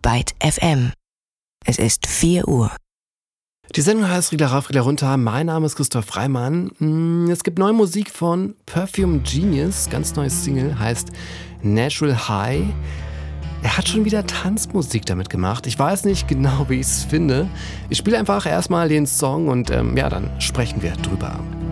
Byte FM. Es ist 4 Uhr. Die Sendung heißt Riegler rauf, Riegler runter. Mein Name ist Christoph Reimann. Es gibt neue Musik von Perfume Genius. Ganz neues Single, heißt Natural High. Er hat schon wieder Tanzmusik damit gemacht. Ich weiß nicht genau, wie ich es finde. Ich spiele einfach erstmal den Song und dann sprechen wir drüber.